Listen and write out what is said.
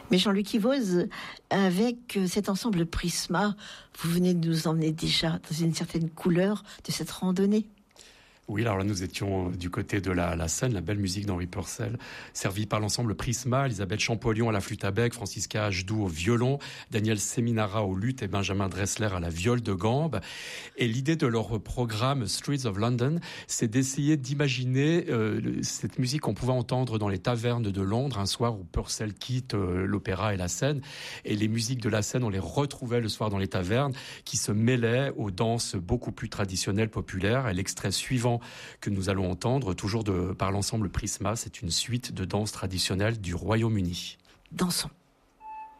Mais Jean-Luc Ivoz, avec cet ensemble Prisma, vous venez de nous emmener déjà dans une certaine couleur de cette randonnée. Oui, alors là, nous étions du côté de la scène, la belle musique d'Henri Purcell, servie par l'ensemble Prisma, Elisabeth Champollion à la flûte à bec, Francisca Ajdou au violon, Daniel Seminara au luth et Benjamin Dressler à la viole de gambe. Et l'idée de leur programme Streets of London, c'est d'essayer d'imaginer cette musique qu'on pouvait entendre dans les tavernes de Londres un soir où Purcell quitte l'opéra et la scène. Et les musiques de la scène, on les retrouvait le soir dans les tavernes, qui se mêlaient aux danses beaucoup plus traditionnelles, populaires. Et l'extrait suivant que nous allons entendre, toujours par l'ensemble Prisma, c'est une suite de danses traditionnelles du Royaume-Uni. Dansons.